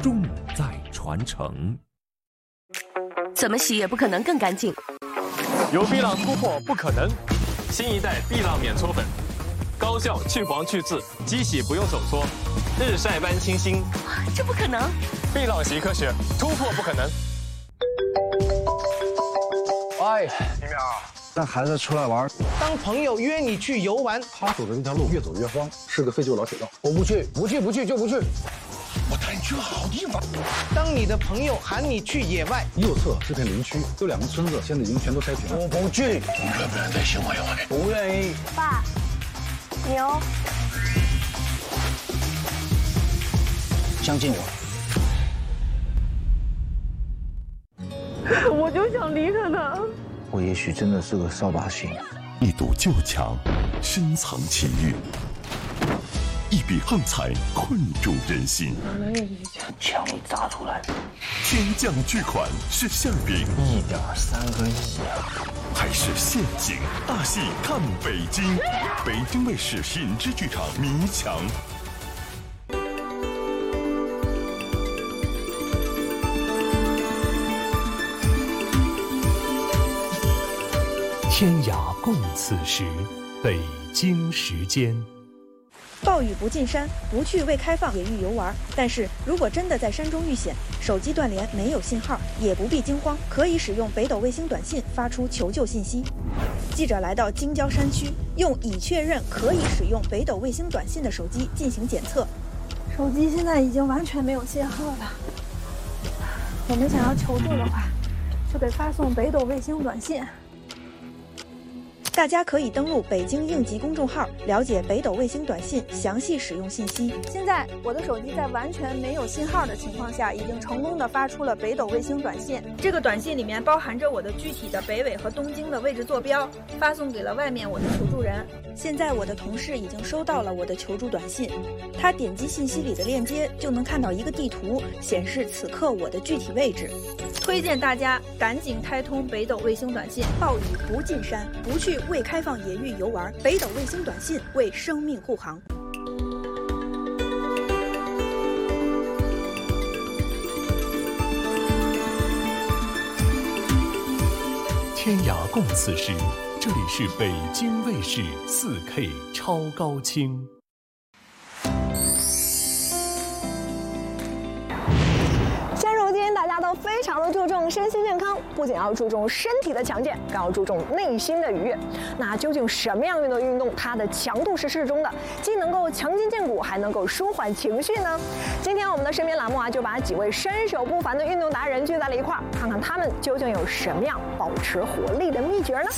重在传承。 怎么洗也不可能更干净。 有碧浪突破不可能，新一代碧浪免搓粉，高效去黄去渍，机洗不用手搓，日晒般清新。 这不可能！ 碧浪洗科学，突破不可能。 哎，李淼，带孩子出来玩， 当朋友约你去游玩， 他走的那条路越走越荒，是个废旧老铁道。 我不去就不去。 我带你去个好地方。 当你的朋友喊你去野外， 右侧是片林区，有2个村子，现在已经全都拆平了。 我不去。 你愿不愿意带小朋友来？ 不愿意。 爸，牛。 相信我。我就想离开他。 我也许真的是个扫把星。 一堵旧墙，深藏奇遇；一笔横财，困住人心。 墙砸出来， 天降巨款是馅饼 1.3个亿啊！ 还是陷阱？大戏看北京，北京卫视品质剧场迷墙。天涯共此时，北京时间。 暴雨不进山，不去未开放野域游玩。但是如果真的在山中遇险，手机断联没有信号，也不必惊慌，可以使用北斗卫星短信发出求救信息。记者来到京郊山区，用已确认可以使用北斗卫星短信的手机进行检测。 手机现在已经完全没有信号了。我们想要求助的话，就得发送北斗卫星短信。 大家可以登录北京应急公众号，了解北斗卫星短信详细使用信息。 现在我的手机在完全没有信号的情况下，已经成功的发出了北斗卫星短信。这个短信里面包含着我的具体的北纬和东经的位置坐标，发送给了外面我的求助人。 现在我的同事已经收到了我的求助短信，他点击信息里的链接，就能看到一个地图，显示此刻我的具体位置。 推荐大家赶紧开通北斗卫星短信。 暴雨不进山，不去未开放野域游玩，北斗卫星短信为生命护航。 天涯共此时，这里是北京卫视4K 超高清。 大家都非常的注重身心健康，不仅要注重身体的强健，更要注重内心的愉悦。那究竟什么样的运动它的强度是适中的，既能够强筋健骨，还能够舒缓情绪呢？今天我们的身边栏目就把几位身手不凡的运动达人聚在了一块儿，看看他们究竟有什么样保持活力的秘诀呢？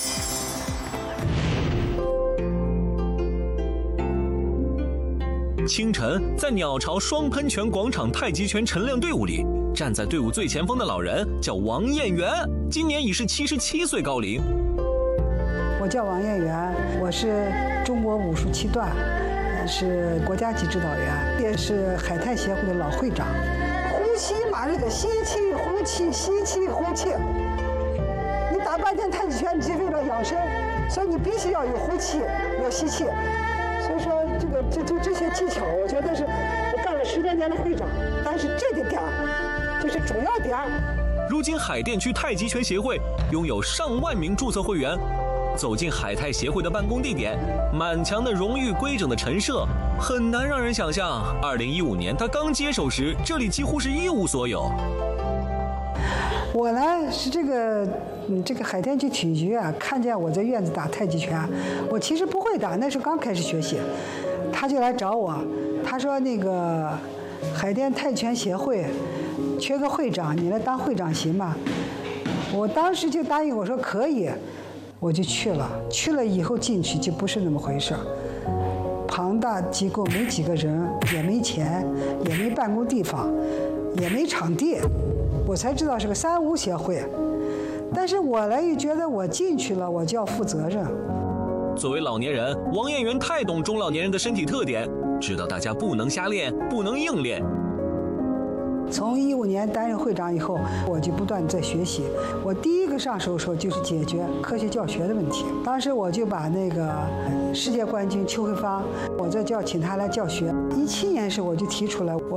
清晨，在鸟巢双喷泉广场太极拳晨练队伍里，站在队伍最前锋的老人叫王艳元，今年已是77岁高龄。 我叫王艳元，我是中国武术7段，是国家级指导员，也是海泰协会的老会长。 呼吸嘛，是得吸气呼气，吸气呼气。你打半天太极拳，你是为了养生，所以你必须要有呼气，要吸气。所以说，这些技巧，我觉得是我干了10多年的会长，但是这个点儿就是主要点儿。 如今海淀区太极拳协会拥有上万名注册会员。走进海泰协会的办公地点，满墙的荣誉规整的陈设，很难让人想象2015年他刚接手时，这里几乎是一无所有。 我呢是这个海淀区体育局啊，看见我在院子打太极拳，我其实不会打，那时候刚开始学习，他就来找我，他说那个海淀太极拳协会缺个会长，你来当会长行吗？我当时就答应我说可以，我就去了。去了以后进去就不是那么回事，庞大机构没几个人，也没钱，也没办公地方，也没场地。我才知道是个3无协会，但是我呢又觉得我进去了，我就要负责任。 作为老年人，王艳元太懂中老年人的身体特点，知道大家不能瞎练，不能硬练。 从15年担任会长以后，我就不断在学习。我第一个上手说就是解决科学教学的问题。当时我就把那个世界冠军邱慧芳，我这请她来教学。17年时我就提出来，我